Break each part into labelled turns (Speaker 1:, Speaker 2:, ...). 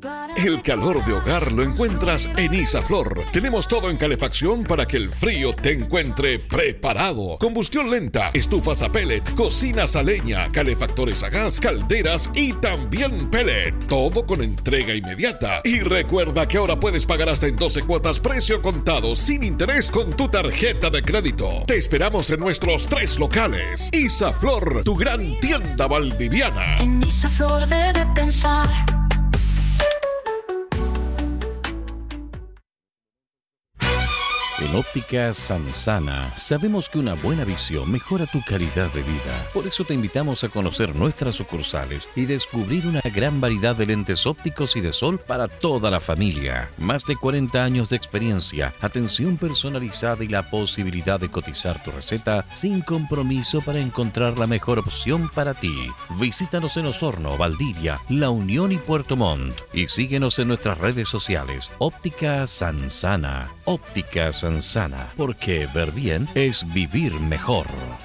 Speaker 1: El calor de hogar lo encuentras en Isaflor. Tenemos todo en calefacción para que el frío te encuentre preparado. Combustión lenta, estufas a pellet, cocinas a leña, calefactores a gas, calderas y también pellet. Todo con entrega inmediata. Y recuerda que ahora puedes pagar hasta en 12 cuotas precio contado sin interés con tu tarjeta de crédito. Te esperamos en nuestros 3 locales. Isaflor, tu gran tienda valdiviana.
Speaker 2: En Isaflor debe pensar.
Speaker 3: En Óptica Sansana sabemos que una buena visión mejora tu calidad de vida. Por eso te invitamos a conocer nuestras sucursales y descubrir una gran variedad de lentes ópticos y de sol para toda la familia. Más de 40 años de experiencia, atención personalizada y la posibilidad de cotizar tu receta sin compromiso para encontrar la mejor opción para ti. Visítanos en Osorno, Valdivia, La Unión y Puerto Montt. Y síguenos en nuestras redes sociales. Óptica Sansana. Óptica Sansana, porque ver bien es vivir mejor.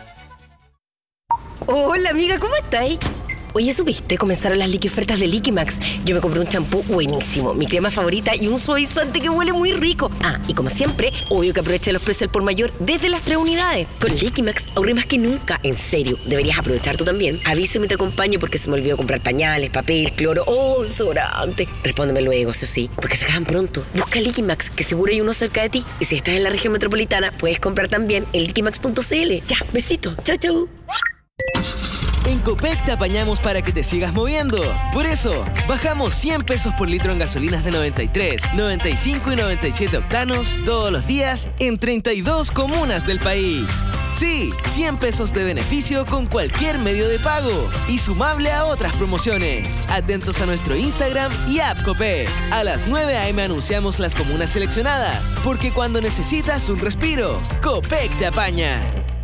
Speaker 4: Hola amiga, ¿cómo estáis? Oye, ¿supiste? Comenzaron las liquiofertas de Liquimax. Yo me compré un champú buenísimo, mi crema favorita y un suavizante que huele muy rico. Ah, y como siempre, obvio que aproveché los precios al por mayor desde las 3 unidades. Con Liquimax ahorré más que nunca. En serio, deberías aprovechar tú también. Avísame y te acompaño porque se me olvidó comprar pañales, papel, cloro o desodorante. Respóndeme luego, eso sí, porque se acaban pronto. Busca Liquimax, que seguro hay uno cerca de ti. Y si estás en la región metropolitana, puedes comprar también en liquimax.cl. Ya, besito. Chau, chau.
Speaker 5: En Copec te apañamos para que te sigas moviendo. Por eso, bajamos 100 pesos por litro en gasolinas de 93, 95 y 97 octanos todos los días en 32 comunas del país. Sí, 100 pesos de beneficio con cualquier medio de pago y sumable a otras promociones. Atentos a nuestro Instagram y app Copec. A las 9 a.m. anunciamos las comunas seleccionadas, porque cuando necesitas un respiro, Copec te apaña.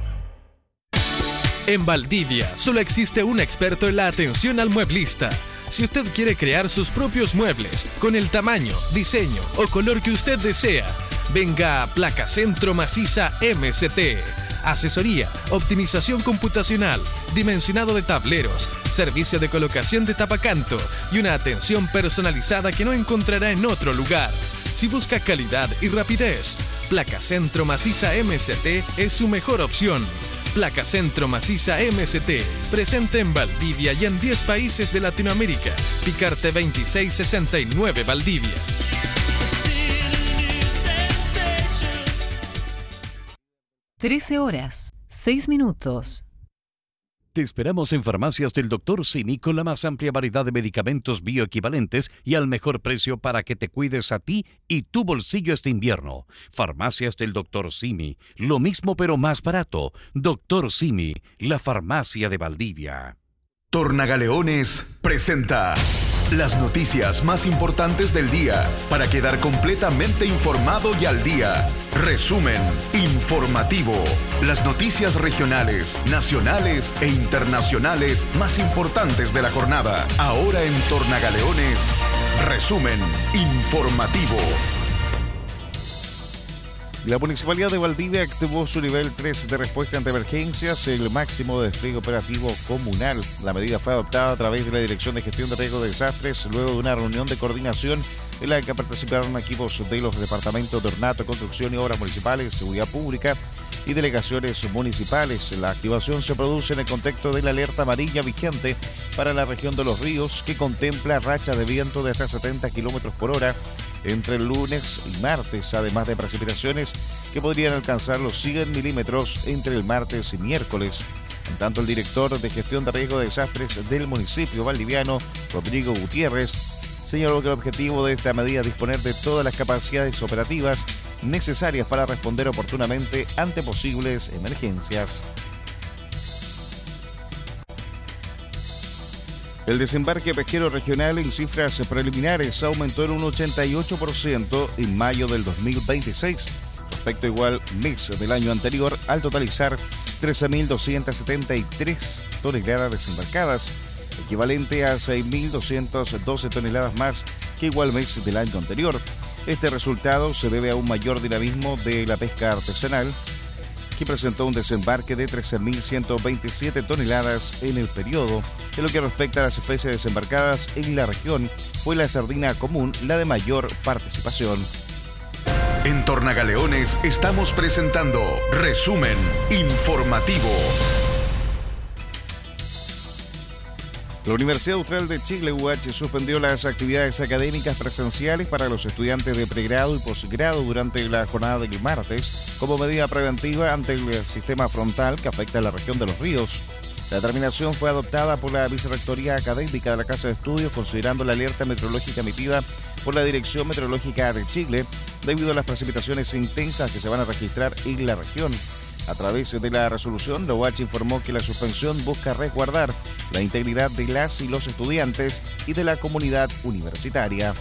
Speaker 6: En Valdivia solo existe un experto en la atención al mueblista. Si usted quiere crear sus propios muebles con el tamaño, diseño o color que usted desea, venga a Placa Centro Maciza MCT. Asesoría, optimización computacional, dimensionado de tableros, servicio de colocación de tapacanto y una atención personalizada que no encontrará en otro lugar. Si busca calidad y rapidez, Placa Centro Maciza MCT es su mejor opción. Placa Centro Maciza MCT, presente en Valdivia y en 10 países de Latinoamérica. Picarte 2669 Valdivia.
Speaker 7: 13:06.
Speaker 3: Te esperamos en Farmacias del Dr. Simi con la más amplia variedad de medicamentos bioequivalentes y al mejor precio para que te cuides a ti y tu bolsillo este invierno. Farmacias del Dr. Simi, lo mismo pero más barato. Dr. Simi, la farmacia de Valdivia.
Speaker 8: Tornagaleones presenta las noticias más importantes del día para quedar completamente informado y al día. Resumen informativo. Las noticias regionales, nacionales e internacionales más importantes de la jornada. Ahora en Tornagaleones, resumen informativo.
Speaker 9: La Municipalidad de Valdivia activó su nivel 3 de respuesta ante emergencias, el máximo despliegue operativo comunal. La medida fue adoptada a través de la Dirección de Gestión de Riesgo de Desastres, luego de una reunión de coordinación en la que participaron equipos de los departamentos de Ornato, Construcción y Obras Municipales, Seguridad Pública y delegaciones municipales. La activación se produce en el contexto de la alerta amarilla vigente para la región de Los Ríos, que contempla rachas de viento de hasta 70 kilómetros por hora entre el lunes y martes, además de precipitaciones que podrían alcanzar los 100 milímetros entre el martes y miércoles. En tanto, el director de Gestión de Riesgo de Desastres del municipio valdiviano, Rodrigo Gutiérrez, señaló que el objetivo de esta medida es disponer de todas las capacidades operativas necesarias para responder oportunamente ante posibles emergencias. El desembarque pesquero regional en cifras preliminares aumentó en un 88% en mayo del 2026, respecto a igual mes del año anterior, al totalizar 13.273 toneladas desembarcadas, equivalente a 6.212 toneladas más que igual mes del año anterior. Este resultado se debe a un mayor dinamismo de la pesca artesanal, que presentó un desembarque de 13.127 toneladas en el periodo. En lo que respecta a las especies desembarcadas en la región, fue la sardina común la de mayor participación.
Speaker 8: En Tornagaleones estamos presentando Resumen Informativo.
Speaker 9: La Universidad Austral de Chile, UH, suspendió las actividades académicas presenciales para los estudiantes de pregrado y posgrado durante la jornada del martes, como medida preventiva ante el sistema frontal que afecta a la región de Los Ríos. La determinación fue adoptada por la Vicerrectoría Académica de la Casa de Estudios, considerando la alerta meteorológica emitida por la Dirección Meteorológica de Chile, debido a las precipitaciones intensas que se van a registrar en la región. A través de la resolución, la UH informó que la suspensión busca resguardar la integridad de las y los estudiantes y de la comunidad universitaria.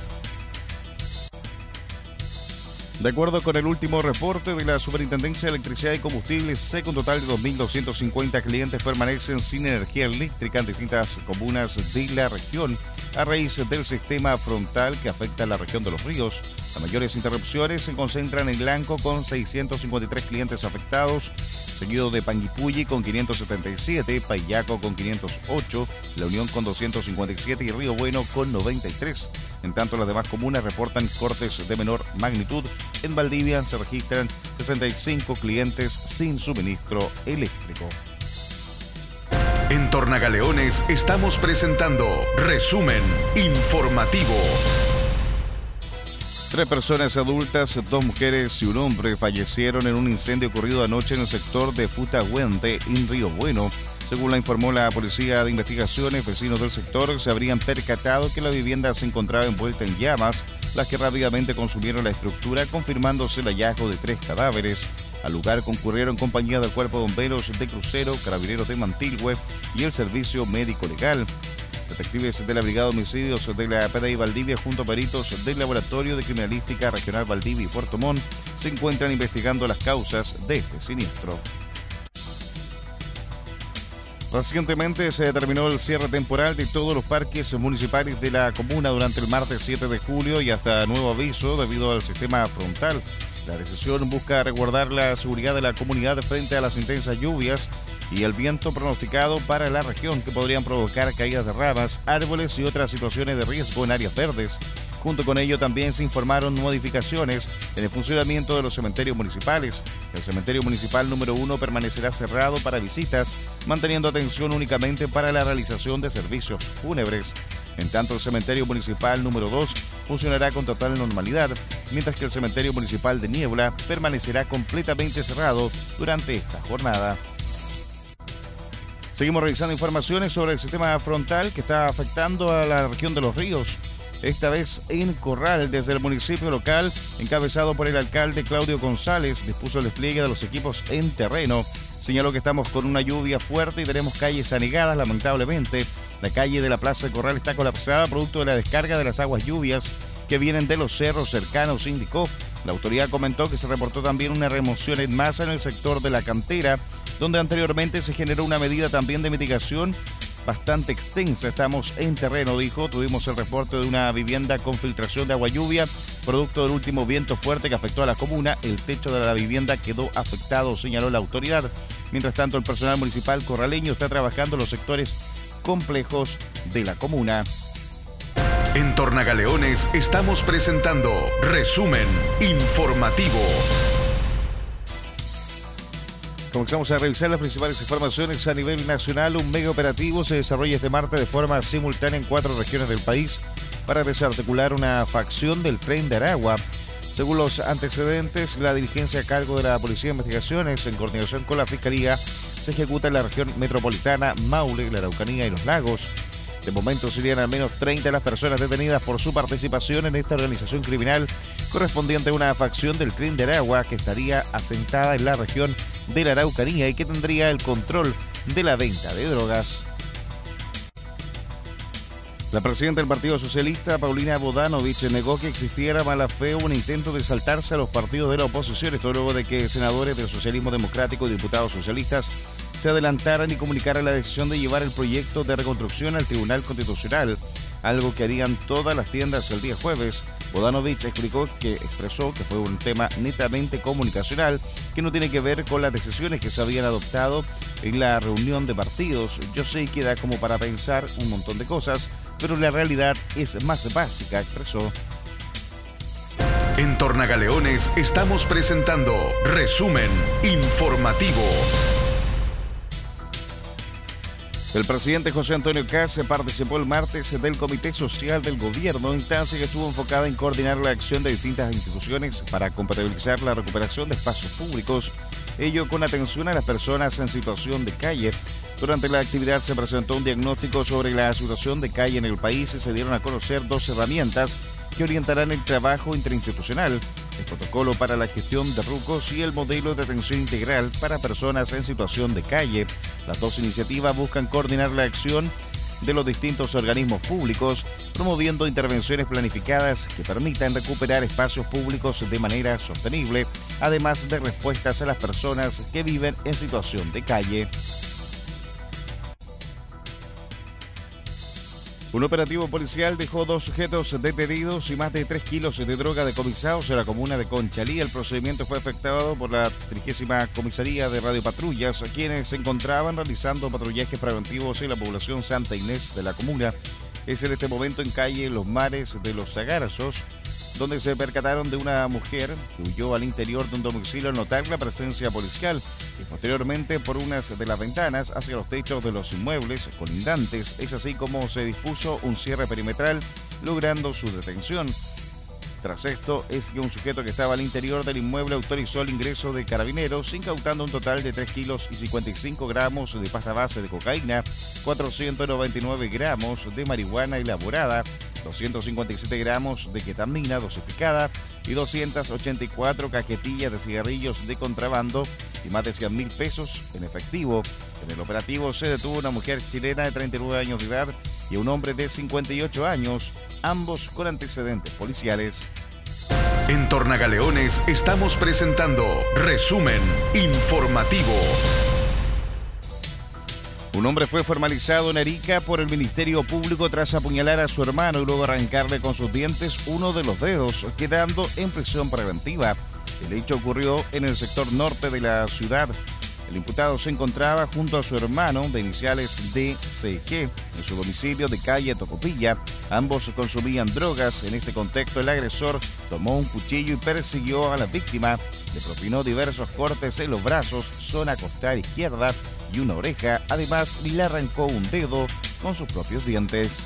Speaker 9: De acuerdo con el último reporte de la Superintendencia de Electricidad y Combustibles SEC, un total de 2.250 clientes permanecen sin energía eléctrica en distintas comunas de la región a raíz del sistema frontal que afecta a la región de Los Ríos. Las mayores interrupciones se concentran en Lanco con 653 clientes afectados, seguido de Panguipulli con 577, Payaco con 508, La Unión con 257 y Río Bueno con 93. En tanto, las demás comunas reportan cortes de menor magnitud. En Valdivia se registran 65 clientes sin suministro eléctrico.
Speaker 8: En Tornagaleones estamos presentando Resumen Informativo.
Speaker 9: 3 personas adultas, 2 mujeres y un hombre fallecieron en un incendio ocurrido anoche en el sector de Futahuente, en Río Bueno. Según la informó la Policía de Investigaciones, vecinos del sector se habrían percatado que la vivienda se encontraba envuelta en llamas, las que rápidamente consumieron la estructura, confirmándose el hallazgo de 3 cadáveres. Al lugar concurrieron compañía del Cuerpo de Bomberos de Crucero, Carabineros de Mantilhue y el Servicio Médico Legal. Detectives de la Brigada de Homicidios de la PDI Valdivia junto a peritos del Laboratorio de Criminalística Regional Valdivia y Puerto Montt se encuentran investigando las causas de este siniestro. Recientemente se determinó el cierre temporal de todos los parques municipales de la comuna durante el martes 7 de julio y hasta nuevo aviso debido al sistema frontal. La decisión busca resguardar la seguridad de la comunidad frente a las intensas lluvias y el viento pronosticado para la región, que podrían provocar caídas de ramas, árboles y otras situaciones de riesgo en áreas verdes. Junto con ello también se informaron modificaciones en el funcionamiento de los cementerios municipales. El cementerio municipal número 1 permanecerá cerrado para visitas, manteniendo atención únicamente para la realización de servicios fúnebres. En tanto, el cementerio municipal número 2 funcionará con total normalidad, mientras que el cementerio municipal de Niebla permanecerá completamente cerrado durante esta jornada. Seguimos revisando informaciones sobre el sistema frontal que está afectando a la región de Los Ríos. Esta vez en Corral, desde el municipio local, encabezado por el alcalde Claudio González, dispuso el despliegue de los equipos en terreno. Señaló que estamos con una lluvia fuerte y tenemos calles anegadas, lamentablemente. La calle de la Plaza de Corral está colapsada producto de la descarga de las aguas lluvias que vienen de los cerros cercanos, indicó. La autoridad comentó que se reportó también una remoción en masa en el sector de la cantera, donde anteriormente se generó una medida también de mitigación bastante extensa. Estamos en terreno, dijo. Tuvimos el reporte de una vivienda con filtración de agua lluvia, producto del último viento fuerte que afectó a la comuna. El techo de la vivienda quedó afectado, señaló la autoridad. Mientras tanto, el personal municipal corraleño está trabajando en los sectores complejos de la comuna.
Speaker 8: En Tornagaleones estamos presentando Resumen Informativo.
Speaker 9: Comenzamos a revisar las principales informaciones a nivel nacional. Un mega operativo se desarrolla este martes de forma simultánea en 4 regiones del país para desarticular una facción del Tren de Aragua. Según los antecedentes, la diligencia a cargo de la Policía de Investigaciones, en coordinación con la Fiscalía, se ejecuta en la región metropolitana, Maule, la Araucanía y los Lagos. De momento serían al menos 30 las personas detenidas por su participación en esta organización criminal correspondiente a una facción del Tren de Aragua que estaría asentada en la región de la Araucanía y que tendría el control de la venta de drogas. La presidenta del Partido Socialista, Paulina Bodanovich, negó que existiera mala fe o un intento de saltarse a los partidos de la oposición, esto luego de que senadores del socialismo democrático y diputados socialistas se adelantaran y comunicaran la decisión de llevar el proyecto de reconstrucción al Tribunal Constitucional. algo que harían todas las tiendas el día jueves. Bodanovich expresó que fue un tema netamente comunicacional que no tiene que ver con las decisiones que se habían adoptado en la reunión de partidos. Yo sé que da como para pensar un montón de cosas, pero la realidad es más básica, expresó.
Speaker 8: En Tornagaleones estamos presentando Resumen Informativo.
Speaker 9: El presidente José Antonio Kast participó el martes del Comité Social del Gobierno, instancia que estuvo enfocada en coordinar la acción de distintas instituciones para compatibilizar la recuperación de espacios públicos, ello con atención a las personas en situación de calle. Durante la actividad se presentó un diagnóstico sobre la situación de calle en el país y se dieron a conocer 2 herramientas que orientarán el trabajo interinstitucional, el protocolo para la gestión de RUCOS y el modelo de atención integral para personas en situación de calle. Las 2 iniciativas buscan coordinar la acción de los distintos organismos públicos, promoviendo intervenciones planificadas que permitan recuperar espacios públicos de manera sostenible, además de respuestas a las personas que viven en situación de calle. Un operativo policial dejó 2 sujetos detenidos y más de 3 kilos de droga decomisados en la comuna de Conchalí. El procedimiento fue efectuado por la 30ª Comisaría de Radiopatrullas, quienes se encontraban realizando patrullajes preventivos en la población Santa Inés de la comuna. Es en este momento en calle Los Mares de los Zagarzos, donde se percataron de una mujer que huyó al interior de un domicilio al notar la presencia policial y posteriormente por unas de las ventanas hacia los techos de los inmuebles colindantes. Es así como se dispuso un cierre perimetral, logrando su detención. Tras esto, es que un sujeto que estaba al interior del inmueble autorizó el ingreso de carabineros, incautando un total de 3 kilos y 55 gramos de pasta base de cocaína, 499 gramos de marihuana elaborada, 257 gramos de ketamina dosificada y 284 cajetillas de cigarrillos de contrabando y más de 100.000 pesos en efectivo. En el operativo se detuvo una mujer chilena de 39 años de edad y un hombre de 58 años, ambos con antecedentes policiales.
Speaker 8: En Tornagaleones estamos presentando Resumen Informativo.
Speaker 9: Un hombre fue formalizado en Arica por el Ministerio Público tras apuñalar a su hermano y luego arrancarle con sus dientes uno de los dedos, quedando en prisión preventiva. El hecho ocurrió en el sector norte de la ciudad. El imputado se encontraba junto a su hermano, de iniciales DCG, en su domicilio de calle Tocopilla. Ambos consumían drogas. En este contexto, el agresor tomó un cuchillo y persiguió a la víctima. Le propinó diversos cortes en los brazos, zona costal izquierda y una oreja. Además, le arrancó un dedo con sus propios dientes.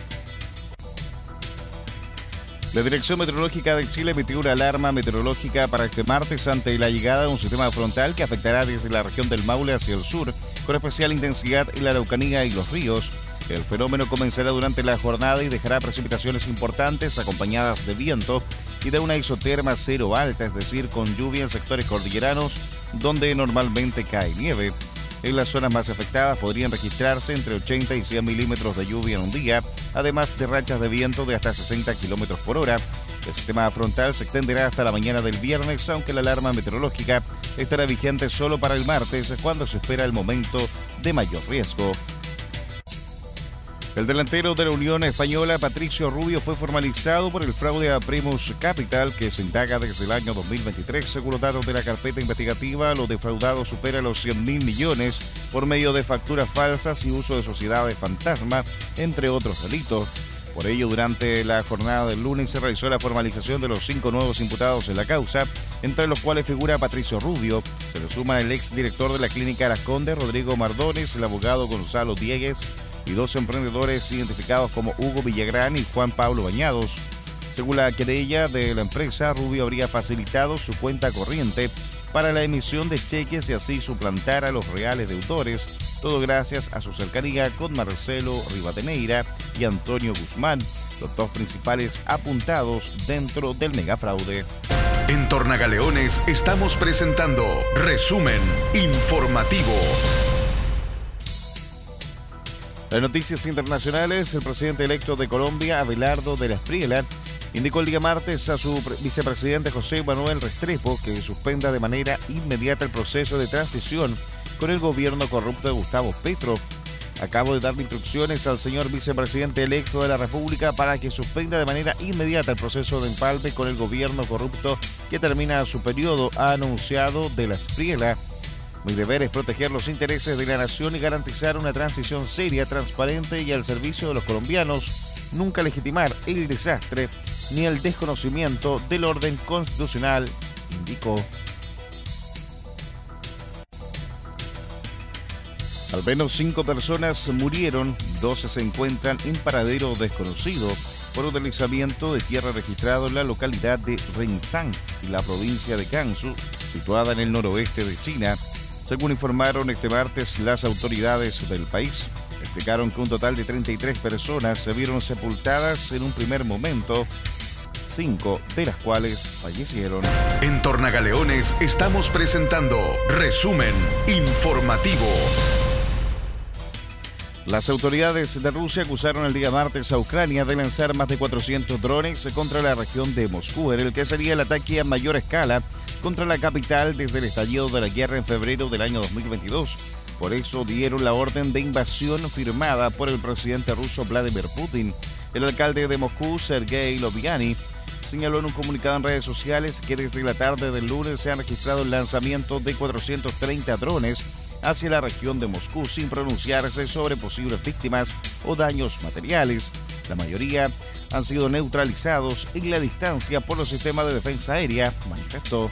Speaker 9: La Dirección Meteorológica de Chile emitió una alarma meteorológica para este martes ante la llegada de un sistema frontal que afectará desde la región del Maule hacia el sur, con especial intensidad en la Araucanía y los ríos. El fenómeno comenzará durante la jornada y dejará precipitaciones importantes acompañadas de viento y de una isoterma cero alta, es decir, con lluvia en sectores cordilleranos donde normalmente cae nieve. En las zonas más afectadas podrían registrarse entre 80 y 100 milímetros de lluvia en un día, además de rachas de viento de hasta 60 kilómetros por hora. El sistema frontal se extenderá hasta la mañana del viernes, aunque la alarma meteorológica estará vigente solo para el martes, cuando se espera el momento de mayor riesgo. El delantero de la Unión Española, Patricio Rubio, fue formalizado por el fraude a Primus Capital, que se indaga desde el año 2023. Según los datos de la carpeta investigativa, lo defraudado supera los 100.000 millones por medio de facturas falsas y uso de sociedades fantasma, entre otros delitos. Por ello, durante la jornada del lunes se realizó la formalización de los 5 nuevos imputados en la causa, entre los cuales figura Patricio Rubio. Se le suman el exdirector de la Clínica Las Condes, Rodrigo Mardones, el abogado Gonzalo Diegues, y 2 emprendedores identificados como Hugo Villagrán y Juan Pablo Bañados. Según la querella de la empresa, Rubio habría facilitado su cuenta corriente para la emisión de cheques y así suplantar a los reales deudores, todo gracias a su cercanía con Marcelo Rivadeneira y Antonio Guzmán, los 2 principales apuntados dentro del megafraude.
Speaker 8: En Tornagaleones estamos presentando Resumen Informativo.
Speaker 9: Las noticias internacionales. El presidente electo de Colombia, Abelardo de la Espriella, indicó el día martes a su vicepresidente José Manuel Restrepo que suspenda de manera inmediata el proceso de transición con el gobierno corrupto de Gustavo Petro. Acabo de darle instrucciones al señor vicepresidente electo de la República para que suspenda de manera inmediata el proceso de empalme con el gobierno corrupto que termina su periodo, ha anunciado de la Espriella. Mi deber es proteger los intereses de la nación y garantizar una transición seria, transparente y al servicio de los colombianos. Nunca legitimar el desastre ni el desconocimiento del orden constitucional, indicó. Al menos 5 personas murieron, 12 se encuentran en paradero desconocido por un deslizamiento de tierra registrado en la localidad de Renshan, en la provincia de Gansu, situada en el noroeste de China. Según informaron este martes las autoridades del país, explicaron que un total de 33 personas se vieron sepultadas en un primer momento, 5 de las cuales fallecieron.
Speaker 8: En Tornagaleones estamos presentando Resumen Informativo.
Speaker 9: Las autoridades de Rusia acusaron el día martes a Ucrania de lanzar más de 400 drones contra la región de Moscú, en el que sería el ataque a mayor escala contra la capital desde el estallido de la guerra en febrero del año 2022. Por eso dieron la orden de invasión firmada por el presidente ruso Vladimir Putin. El alcalde de Moscú, Sergei Lobyani, señaló en un comunicado en redes sociales que desde la tarde del lunes se han registrado el lanzamiento de 430 drones hacia la región de Moscú sin pronunciarse sobre posibles víctimas o daños materiales. La mayoría han sido neutralizados en la distancia por los sistemas de defensa aérea, manifestó.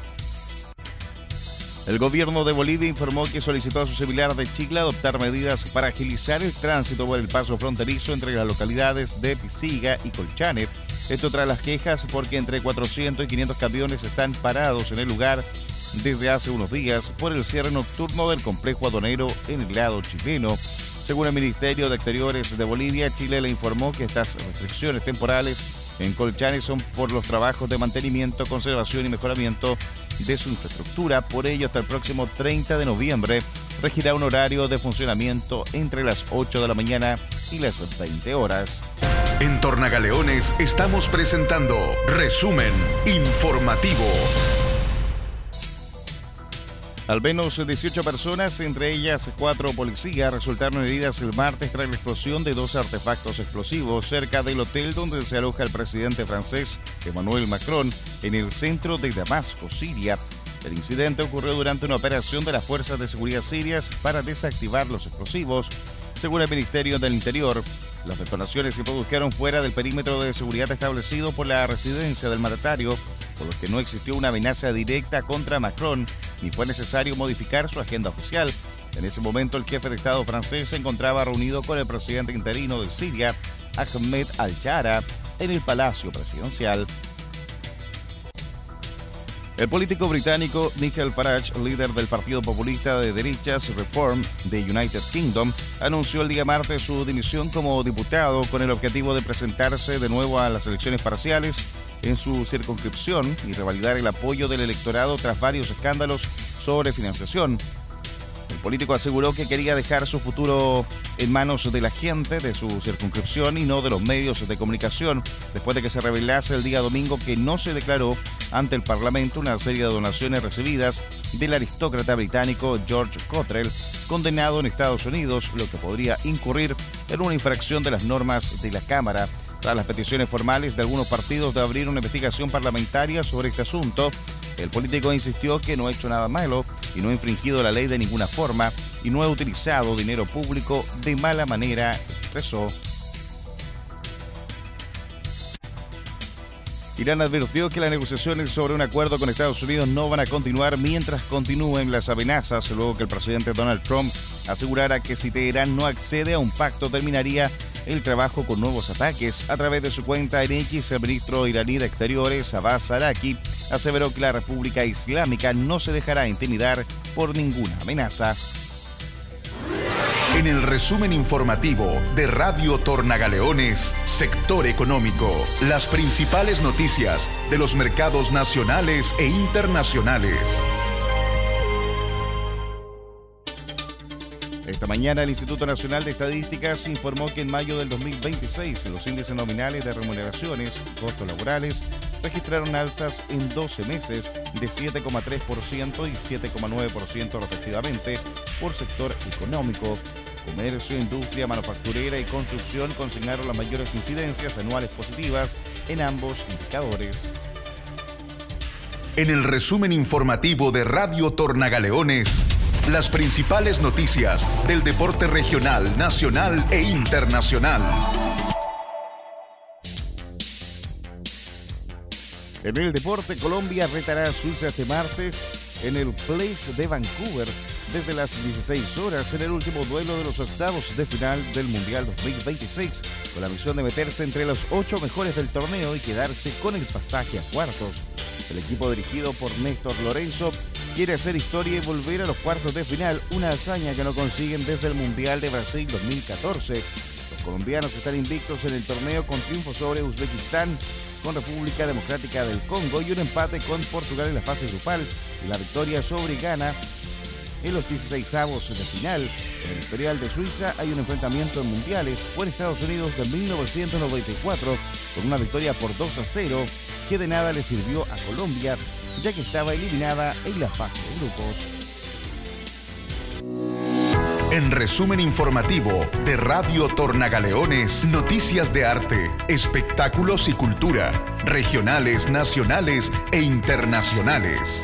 Speaker 9: El gobierno de Bolivia informó que solicitó a su similar de Chile adoptar medidas para agilizar el tránsito por el paso fronterizo entre las localidades de Pisiga y Colchane. Esto tras las quejas porque entre 400 y 500 camiones están parados en el lugar desde hace unos días por el cierre nocturno del complejo aduanero en el lado chileno. Según el Ministerio de Exteriores de Bolivia, Chile le informó que estas restricciones temporales en Colchane son por los trabajos de mantenimiento, conservación y mejoramiento de su infraestructura. Por ello, hasta el próximo 30 de noviembre regirá un horario de funcionamiento entre las 8 de la mañana y las 20 horas.
Speaker 8: En Tornagaleones estamos presentando Resumen Informativo.
Speaker 9: Al menos 18 personas, entre ellas 4 policías, resultaron heridas el martes tras la explosión de 2 artefactos explosivos cerca del hotel donde se aloja el presidente francés Emmanuel Macron en el centro de Damasco, Siria. El incidente ocurrió durante una operación de las fuerzas de seguridad sirias para desactivar los explosivos. Según el Ministerio del Interior, las detonaciones se produjeron fuera del perímetro de seguridad establecido por la residencia del mandatario, por lo que no existió una amenaza directa contra Macron ni fue necesario modificar su agenda oficial. En ese momento, el jefe de Estado francés se encontraba reunido con el presidente interino de Siria, Ahmed al-Shara, en el Palacio Presidencial. El político británico Nigel Farage, líder del Partido Populista de Derechas Reform de United Kingdom, anunció el día martes su dimisión como diputado con el objetivo de presentarse de nuevo a las elecciones parciales en su circunscripción y revalidar el apoyo del electorado tras varios escándalos sobre financiación. El político aseguró que quería dejar su futuro en manos de la gente de su circunscripción y no de los medios de comunicación, después de que se revelase el día domingo que no se declaró ante el Parlamento una serie de donaciones recibidas del aristócrata británico George Cottrell, condenado en Estados Unidos, lo que podría incurrir en una infracción de las normas de la Cámara. Tras las peticiones formales de algunos partidos de abrir una investigación parlamentaria sobre este asunto, el político insistió que no ha hecho nada malo y no ha infringido la ley de ninguna forma y no ha utilizado dinero público de mala manera, expresó. Irán advirtió que las negociaciones sobre un acuerdo con Estados Unidos no van a continuar mientras continúen las amenazas, luego que el presidente Donald Trump asegurara que si Teherán no accede a un pacto terminaría el trabajo con nuevos ataques. A través de su cuenta en X, el ministro iraní de Exteriores, Abbas Araki, aseveró que la República Islámica no se dejará intimidar por ninguna amenaza.
Speaker 8: En el resumen informativo de Radio Tornagaleones, Sector Económico, las principales noticias de los mercados nacionales e internacionales.
Speaker 9: Esta mañana el Instituto Nacional de Estadísticas informó que en mayo del 2026 los índices nominales de remuneraciones y costos laborales registraron alzas en 12 meses de 7,3% y 7,9% respectivamente por sector económico. Comercio, industria, manufacturera y construcción consignaron las mayores incidencias anuales positivas en ambos indicadores.
Speaker 8: En el resumen informativo de Radio Tornagaleones, las principales noticias del deporte regional, nacional e internacional.
Speaker 9: En el deporte, Colombia retará a Suiza este martes en el Place de Vancouver desde las 16 horas en el último duelo de los octavos de final del Mundial 2026, con la misión de meterse entre los 8 mejores del torneo y quedarse con el pasaje a cuartos. El equipo dirigido por Néstor Lorenzo quiere hacer historia y volver a los cuartos de final, una hazaña que no consiguen desde el Mundial de Brasil 2014. Los colombianos están invictos en el torneo con triunfo sobre Uzbekistán, con República Democrática del Congo y un empate con Portugal en la fase grupal y la victoria sobre Ghana en los 16avos de final. En el Imperial de Suiza hay un enfrentamiento en mundiales. Fue en Estados Unidos de 1994 con una victoria por 2-0 que de nada le sirvió a Colombia ya que estaba eliminada en la fase de grupos.
Speaker 8: En resumen informativo de Radio Tornagaleones, noticias de arte, espectáculos y cultura, regionales, nacionales e internacionales.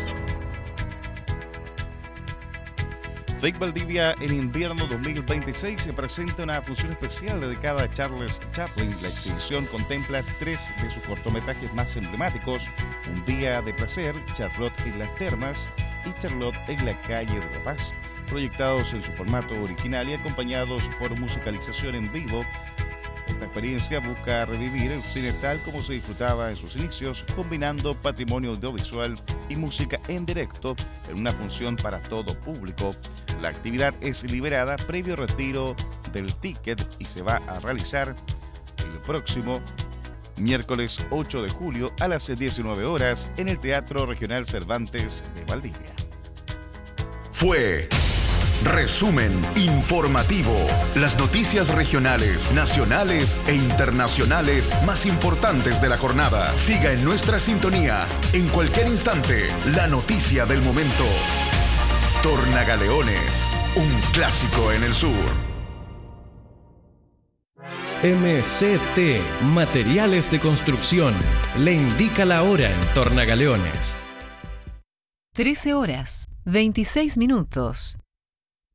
Speaker 9: Fake Valdivia en invierno 2026 se presenta una función especial dedicada a Charles Chaplin. La exhibición contempla 3 de sus cortometrajes más emblemáticos: Un día de placer, Charlotte en las termas y Charlotte en la calle de La Paz, proyectados en su formato original y acompañados por musicalización en vivo. Esta experiencia busca revivir el cine tal como se disfrutaba en sus inicios, combinando patrimonio audiovisual y música en directo en una función para todo público. La actividad es liberada previo retiro del ticket y se va a realizar el próximo miércoles 8 de julio a las 19 horas en el Teatro Regional Cervantes de Valdivia.
Speaker 8: Fue Resumen informativo. Las noticias regionales, nacionales e internacionales más importantes de la jornada. Siga en nuestra sintonía. En cualquier instante, la noticia del momento. Tornagaleones, un clásico en el sur.
Speaker 6: MCT, Materiales de Construcción, le indica la hora en Tornagaleones.
Speaker 7: 13 horas, 26 minutos.